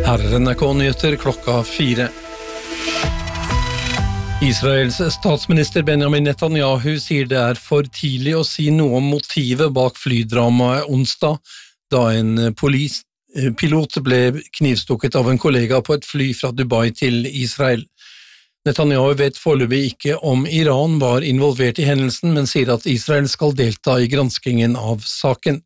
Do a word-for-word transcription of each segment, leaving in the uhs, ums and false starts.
Her er N R K-nyheter klokka fire. Israels statsminister Benjamin Netanyahu sier det er for tidlig å si noe om motivet bak flydramaet onsdag, da en polis, pilot ble knivstukket av en kollega på et fly fra Dubai til Israel. Netanyahu vet foreløpig ikke om Iran var involvert i hendelsen, men sier at Israel skal delta i granskingen av saken.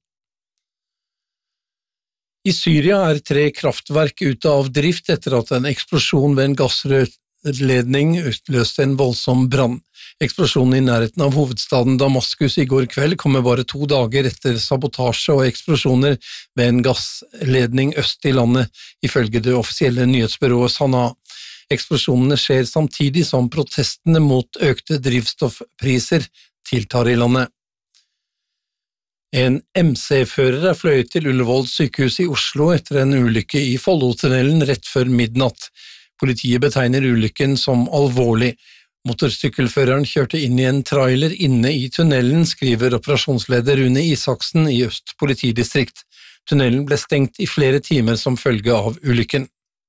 I Syria er tre kraftverk ute av drift etter at en eksplosjon ved en gassrørledning utløste en voldsom brann. Eksplosjonen i nærheten av hovedstaden Damaskus i går kveld kommer bare to dager etter sabotasje og eksplosjoner ved en gassledning øst i landet, ifølge det offisielle nyhetsbyrået Sana. Eksplosjonene skjer samtidig som protestene mot økte drivstoffpriser tiltar i landet. En M C-fører er fløyet til Ullevål sykehus i Oslo etter en ulykke i Follotunnelen rett før midnatt. Politiet betegner ulykken som alvorlig. Motorsykkelføreren kjørte inn i en trailer inne i tunnelen, skriver operasjonsleder Rune Isaksen i Øst politidistrikt. Tunnelen ble stengt i flere timer som følge av ulykken.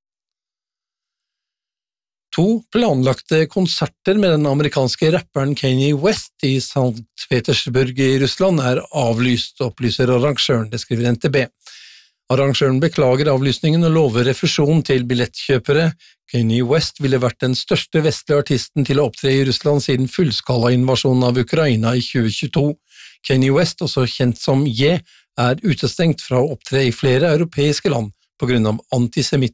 To planlagte konserter med den amerikanske rapperen Kanye West i Sankt Petersburg i Russland er avlyst, opplyser arrangøren, det skriver N T B. Arrangøren beklager avlysningen og lover refusjon til billettkjøpere. Kanye West ville vært den største vestlige artisten til å opptre i Russland siden fullskala-invasjonen av Ukraina i tjue tjueto. Kanye West, også kjent som Ye, er utestengt fra å opptre i flere europeiske land på grunn av antisemitt.